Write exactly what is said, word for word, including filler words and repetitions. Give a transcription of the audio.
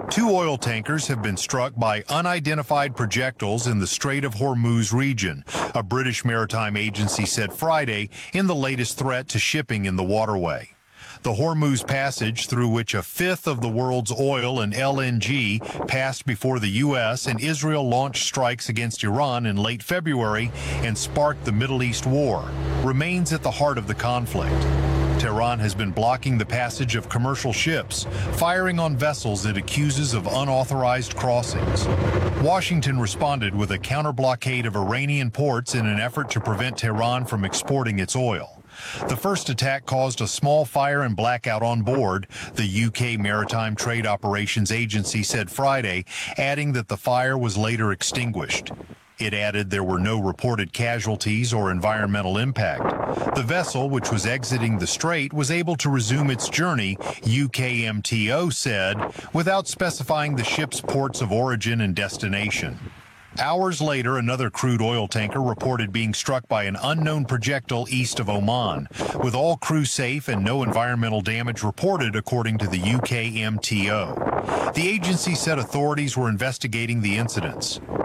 Two oil tankers have been struck by unidentified projectiles in the Strait of Hormuz region, a British maritime agency said Friday in the latest threat to shipping in the waterway. The Hormuz Passage, through which a fifth of the world's oil and L N G passed before the U S and Israel launched strikes against Iran in late February and sparked the Middle East war, remains at the heart of the conflict. Tehran has been blocking the passage of commercial ships, firing on vessels it accuses of unauthorized crossings. Washington responded with a counter-blockade of Iranian ports in an effort to prevent Tehran from exporting its oil. The first attack caused a small fire and blackout on board, the U K Maritime Trade Operations Agency said Friday, adding that the fire was later extinguished. It added there were no reported casualties or environmental impact. The vessel, which was exiting the strait, was able to resume its journey, U K M T O said, without specifying the ship's ports of origin and destination. Hours later, another crude oil tanker reported being struck by an unknown projectile east of Oman, with all crew safe and no environmental damage reported, according to the U K M T O. The agency said authorities were investigating the incidents.